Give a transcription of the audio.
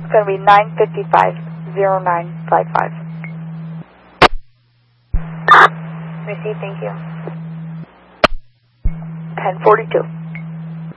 It's going to be 955-0955. Receive, thank you. 1042.